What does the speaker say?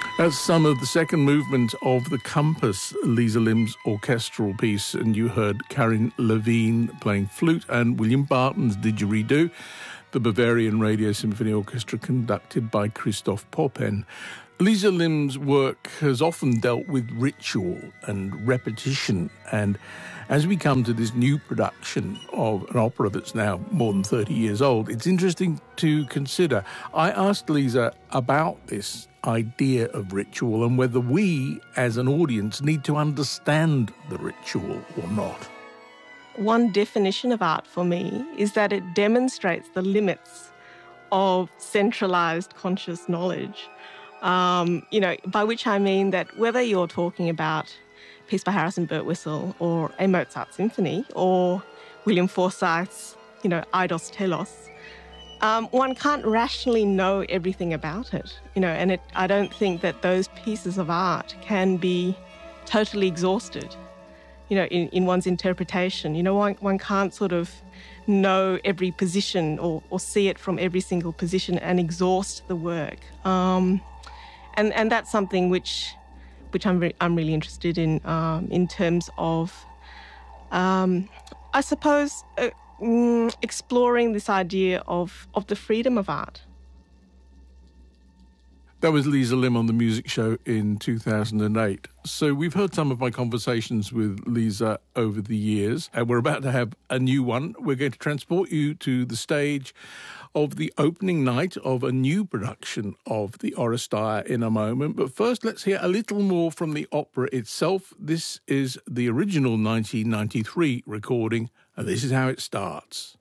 That's some of the second movement of the Compass, Lisa Lim's orchestral piece, and you heard Karin Levine playing flute and William Barton's Didgeridoo, the Bavarian Radio Symphony Orchestra conducted by Christoph Poppen. Lisa Lim's work has often dealt with ritual and repetition, and as we come to this new production of an opera that's now more than 30 years old, it's interesting to consider. I asked Lisa about this idea of ritual and whether we, as an audience, need to understand the ritual or not. One definition of art for me is that it demonstrates the limits of centralised conscious knowledge. By which I mean that whether you're talking about a piece by Harrison Birtwistle or a Mozart symphony or William Forsythe's, Eidos Telos, one can't rationally know everything about it, and I don't think that those pieces of art can be totally exhausted, in one's interpretation. One can't sort of know every position or see it from every single position and exhaust the work. And that's something which I'm really interested in terms of, I suppose, exploring this idea of the freedom of art. That was Lisa Lim on The Music Show in 2008. So we've heard some of my conversations with Lisa over the years, and we're about to have a new one. We're going to transport you to the stage of the opening night of a new production of the Oresteia in a moment. But first, let's hear a little more from the opera itself. This is the original 1993 recording, and this is how it starts.